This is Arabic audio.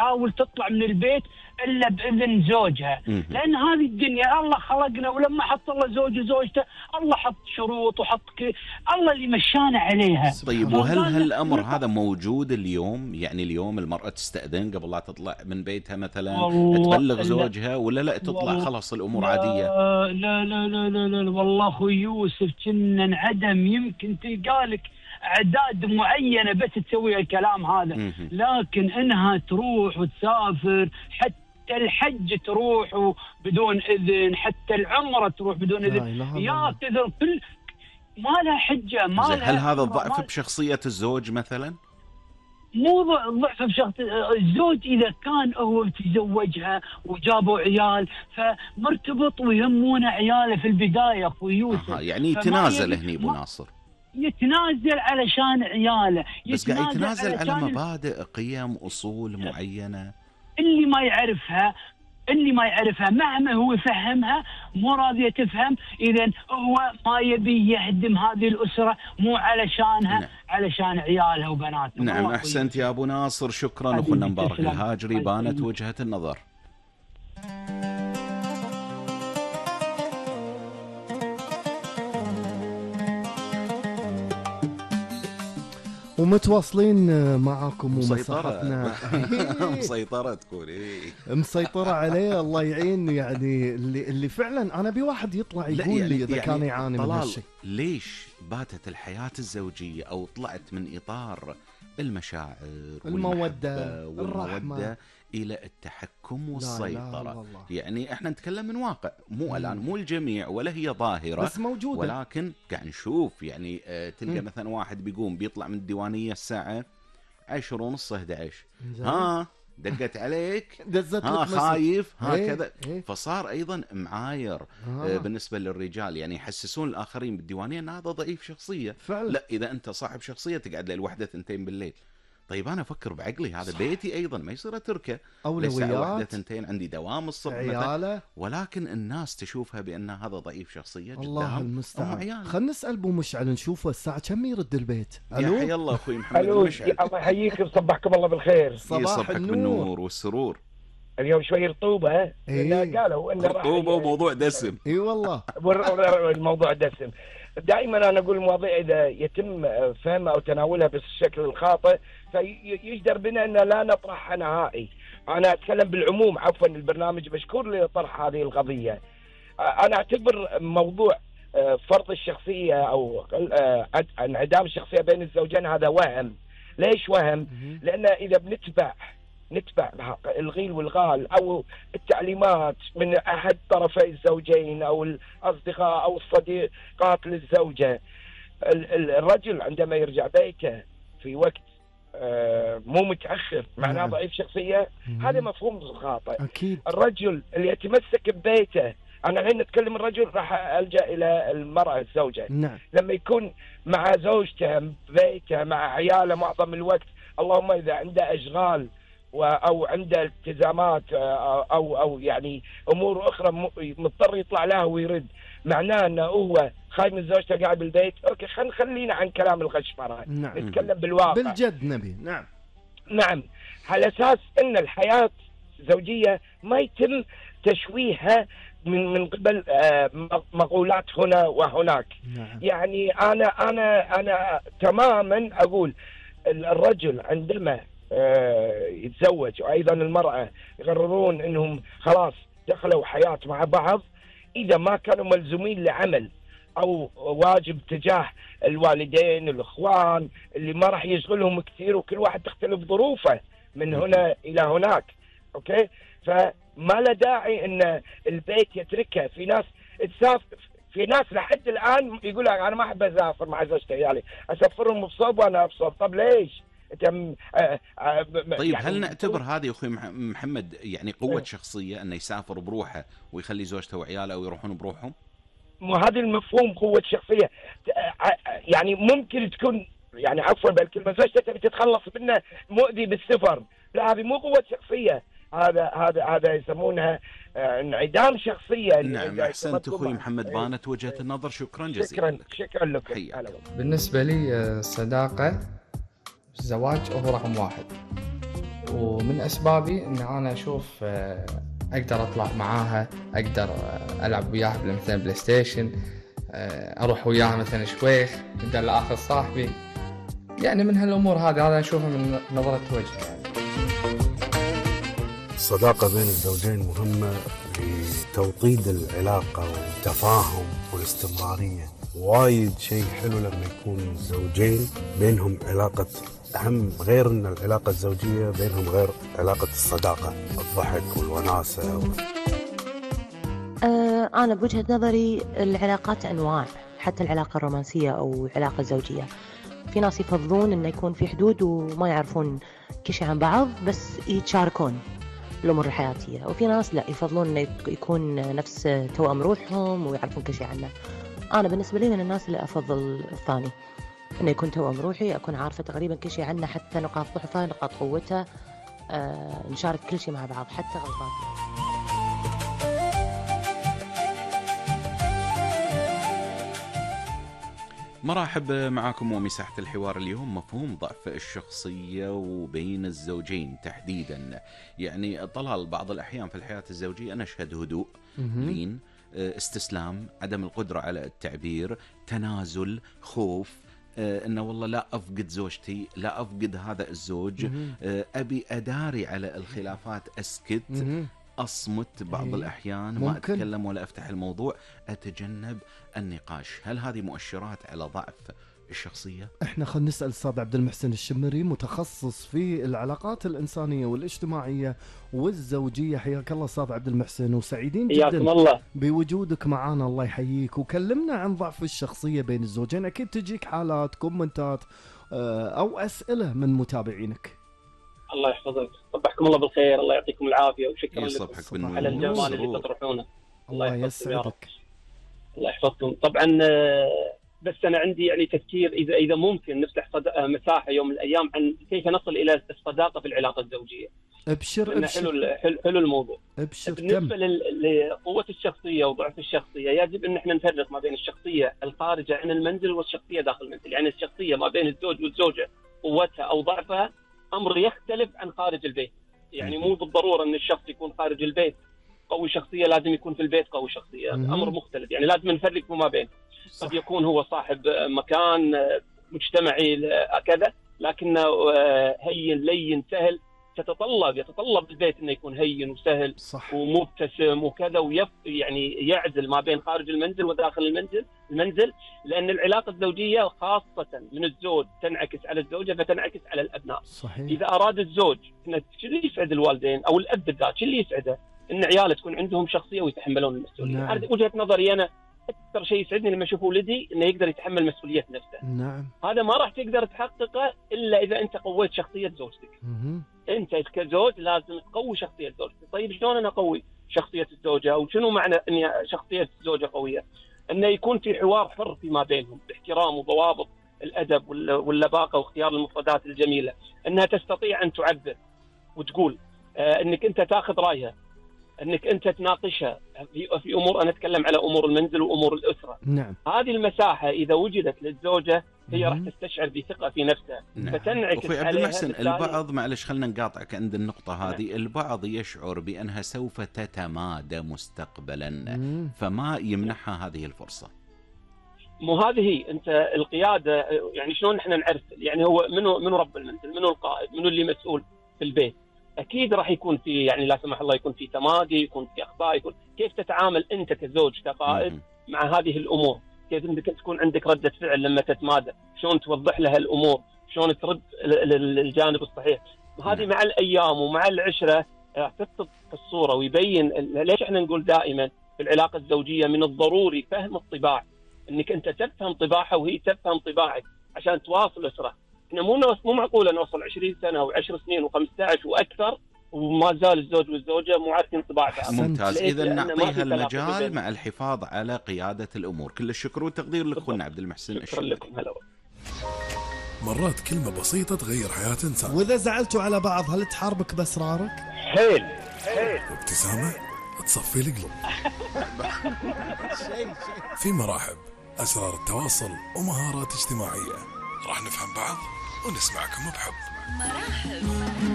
تحاول تطلع من البيت الا باذن زوجها، لان هذه الدنيا الله خلقنا، ولما حط الله زوج وزوجته الله حط شروط وحط الله اللي مشانا عليها. طيب وهل هالامر هذا موجود اليوم؟ يعني اليوم المراه تستاذن قبل لا تطلع من بيتها مثلا، تبلغ زوجها، ولا لا تطلع خلاص الامور عاديه؟ لا لا لا لا لا والله اخوي يوسف كنا انعدم، يمكن تلقالك اعداد معينه بس تسوي الكلام هذا، لكن انها تروح وتسافر، حتى الحج تروح بدون اذن، حتى العمره تروح بدون اذن، يعتذر كل ما لها حجه ما لها. هل هذا ضعف بشخصيه الزوج مثلا؟ مو ضعف بشخصيه الزوج، اذا كان هو تزوجها وجابوا عيال فمرتبط ويهمونه عياله في البدايه اخوي يوسف. يعني يتنازل هني ابو ناصر، يتنازل علشان عياله، بس قاعد يتنازل على مبادئ قيم اصول معينه اللي ما يعرفها مهما هو يفهمها مو راضيه تفهم. اذا هو ما يبي يهدم هذه الاسره، مو علشانها. نعم. علشان عيالها وبناتها. نعم احسنت يا ابو ناصر، شكرا. اخونا مبارك الهاجري بانت وجهة النظر. ومتواصلين معاكم ومساحتنا مسيطرة تكون مسيطرة عليه، الله يعين. يعني اللي فعلا انا بواحد يطلع يقول يعني لي اذا يعني كان يعاني من هالشيء. ليش باتت الحياة الزوجية او طلعت من اطار المشاعر المودة والرحمة إلى التحكم والسيطرة؟ لا يعني احنا نتكلم من واقع، مو الآن مو الجميع ولا هي ظاهرة بس موجودة، ولكن قاعد نشوف يعني تلقى مثلا واحد بيطلع من الديوانية الساعة 10:30 11 ها دقت عليك ها خايف ها كذا. فصار ايضا معاير بالنسبه للرجال، يعني يحسسون الاخرين بالديوانيه ان هذا ضعيف شخصيه فعلا. لا اذا انت صاحب شخصيه تقعد للوحده 2 بالليل. طيب انا افكر بعقلي هذا صح. بيتي ايضا ما يصير اتركه اولويات 1 2 عندي دوام الصبح مثلا، ولكن الناس تشوفها بان هذا ضعيف شخصيه جدا. الله المستعان. خلينا نسال ابو مشعل نشوفه الساعه كم يرد البيت. الو يا حي الله اخوي محمد مشعل، الله يحييكم، صبحكم الله بالخير. صباح النور والسرور. اليوم شوي رطوبه قالوا ان رطوبه وموضوع دسم. اي والله الموضوع دسم. دائما انا اقول المواضيع اذا يتم فهمها او تناولها بالشكل الخاطئ فيجدر بنا ان لا نطرحها نهائي. انا اتكلم بالعموم، عفوا البرنامج مشكور لطرح هذه القضيه. انا اعتبر موضوع فرض الشخصيه او انعدام الشخصيه بين الزوجين هذا وهم. ليش وهم؟ لان اذا بنتبع الغيل والغال او التعليمات من احد طرفي الزوجين او الاصدقاء او الصديقات للزوجه، الرجل عندما يرجع بيته في وقت مو متاخر معناه ضعيف شخصيه. هذا مفهوم خاطئ. أكيد. الرجل اللي يتمسك ببيته، انا الحين نتكلم الرجل راح الجا الى المراه الزوجه. نعم. لما يكون مع زوجته بيته مع عياله معظم الوقت، اللهم اذا عنده اشغال او عنده التزامات او يعني امور اخرى مضطر يطلع لها ويرد، معناه انه هو خايف من زوجته قاعد بالبيت. اوكي خلينا عن كلام الغشمره. نعم. نتكلم بالواقع بالجد نبي. نعم على اساس ان الحياه الزوجيه ما يتم تشويهها من قبل مقولات هنا وهناك. نعم. يعني انا تماما اقول الرجل عندما يتزوج وايضا المراه يقررون انهم خلاص دخلوا حياه مع بعض، اذا ما كانوا ملزومين لعمل او واجب تجاه الوالدين الاخوان اللي ما راح يشغلهم كثير وكل واحد تختلف ظروفه من هنا الى هناك، اوكي، فما له داعي ان البيت يتركه. في ناس لحد الان يقول لك انا ما احب اسافر مع زوجتي عيالي، اسافرهم بصوب وانا بصوب. طب ليش؟ طيب يعني هل نعتبر هذه يا اخوي محمد يعني قوة شخصية انه يسافر بروحه ويخلي زوجته وعياله ويروحون بروحهم؟ مو هذا المفهوم قوة شخصية. يعني ممكن تكون يعني عفوا بالكلمة زوجته تبي تتخلص منه مؤذي بالسفر، لا هذه مو قوة شخصية، هذا يسمونها انعدام شخصية. نعم احسنت اخوي محمد بانت وجهة النظر، شكرا جزيلا. شكرا لك. بالنسبة لي الصداقة الزواج هو رقم 1، ومن أسبابي إن أنا أشوف أقدر أطلع معاها، أقدر ألعب وياها مثلا بلاي ستيشن، أروح وياها مثلا شويخ، بدل آخذ صاحبي، يعني من هالأمور هذه. هذا أشوفها من نظرة وجه يعني. الصداقة بين الزوجين مهمة لتوطيد العلاقة والتفاهم والاستمرارية. وايد شيء حلو لما يكون الزوجين بينهم علاقة، أهم غير أن العلاقة الزوجية بينهم غير علاقة الصداقة، الضحك والوناسة. أنا بوجهة نظري العلاقات أنواع، حتى العلاقة الرومانسية أو العلاقة الزوجية. في ناس يفضلون إنه يكون في حدود وما يعرفون كل شيء عن بعض، بس يتشاركون الأمور الحياتية. وفي ناس لا، يفضلون إنه يكون نفس توأم روحهم ويعرفون كل شيء عنه. أنا بالنسبة لي من الناس اللي أفضل الثاني، إنه يكون توأم روحي، أكون عارفة تقريبا كل شيء عنه، حتى نقاط ضعفه نقاط قوته، نشارك كل شيء مع بعض حتى غلطاته. مرحب معاكم ومساحة الحوار اليوم. مفهوم ضعف الشخصية وبين الزوجين تحديدا، يعني طلال بعض الأحيان في الحياة الزوجية نشهد هدوء، لين، استسلام، عدم القدرة على التعبير، تنازل، خوف، انه والله لا افقد زوجتي، لا افقد هذا الزوج، ابي اداري على الخلافات، اسكت، أصمت بعض الأحيان، ما أتكلم ولا أفتح الموضوع، أتجنب النقاش. هل هذه مؤشرات على ضعف الشخصية؟ احنا خلينا نسأل أستاذ عبد المحسن الشمري، متخصص في العلاقات الإنسانية والاجتماعية والزوجية. حياك الله أستاذ عبد المحسن، وسعيدين جدا بوجودك معنا. الله يحييك. وكلمنا عن ضعف الشخصية بين الزوجين. أكيد تجيك حالات، كومنتات أو أسئلة من متابعينك. الله يحفظك، صبحكم الله بالخير، الله يعطيكم العافية، وشكرا لكم على الجمال اللي تطرحونه. الله يسعدك. الله يحفظكم. طبعا بس أنا عندي يعني تفكير، إذا ممكن نفتح مساحة يوم من الأيام عن كيف نصل إلى الصداقة في العلاقة الزوجية. أبشر. حلو الموضوع. أبشر. بالنسبة لقوة الشخصية وضعف الشخصية، يجب أن احنا نفرق ما بين الشخصية الخارجة عن المنزل والشخصية داخل المنزل. يعني الشخصية ما بين الزوج والزوجة قوتها أو ضعفها أمر يختلف عن خارج البيت. يعني مو بالضرورة أن الشخص يكون خارج البيت قوي شخصية لازم يكون في البيت قوي شخصية. أمر مختلف، يعني لازم نفرق ما بين. قد يكون هو صاحب مكان مجتمعي كذا، لكنه هين لين سهل. يتطلب البيت انه يكون هين وسهل، صح، ومبتسم وكذا، يعني يعزل ما بين خارج المنزل وداخل المنزل، لان العلاقه الزوجيه خاصه من الزوج تنعكس على الزوجه فتنعكس على الابناء. صحيح. اذا اراد الزوج شو اللي يسعد الوالدين او الاب بالذات، شو اللي يسعده؟ ان عياله تكون عندهم شخصيه ويتحملون المسؤوليه. هذه وجهه نظري انا. أكثر شيء يسعدني لما أشوف ولدي إنه يقدر يتحمل مسؤولية نفسه. نعم. هذا ما راح تقدر تحققه إلا إذا أنت قويت شخصية زوجتك. أنت كزوج لازم تقوي شخصية زوجتك. طيب شلون أنا أقوي شخصية الزوجة؟ أو شنو معنى إن شخصية الزوجة قوية؟ إنه يكون في حوار حر فيما بينهم باحترام وضوابط الأدب واللباقة واختيار المفردات الجميلة. إنها تستطيع أن تعبر وتقول، إنك أنت تأخذ رأيها، انك انت تناقشها في امور. انا اتكلم على امور المنزل وامور الاسره. نعم. هذه المساحه اذا وجدت للزوجه هي راح تستشعر بثقه في نفسها. نعم. فتنعكس عليها. عبد المحسن، البعض، معلش خلنا نقاطعك عند النقطه هذه. نعم. البعض يشعر بانها سوف تتمادى مستقبلا، فما يمنحها هذه الفرصه. مو هذه هي. انت القياده، يعني شلون احنا نعرف يعني هو منو رب المنزل، منو القائد، منو اللي مسؤول في البيت. أكيد راح يكون في، يعني لا سمح الله، يكون في تمادي، يكون في أخطاء. كيف تتعامل أنت كزوج كقائد مع هذه الأمور؟ كيف أنك تكون عندك ردة فعل لما تتمادى؟ شلون توضح لها الأمور؟ شلون ترد الجانب الصحيح؟ وهذه مع الأيام ومع العشرة راح تثبت الصورة ويبين. ليش احنا نقول دائما في العلاقة الزوجية من الضروري فهم الطباع، أنك أنت تفهم طباعها وهي تفهم طباعك عشان تواصل أسرة. احنا مو معقوله نوصل 20 سنه و10 سنين و15 واكثر وما زال الزوج والزوجه مو عارفين طباع بعض. ممتاز. اذا نعطيها المجال مع الحفاظ على قياده الامور. كل الشكر والتقدير لك اخونا عبد المحسن. شكرا لكم. هلا. مرات كلمه بسيطه تغير حياه انسان. واذا زعلتوا على بعض هل تحاربك باسرارك؟ حيل. وابتسامه تصفي القلب. في مراحب، اسرار التواصل ومهارات اجتماعيه. راح نفهم بعض ونسمعكم بحب. مراحب.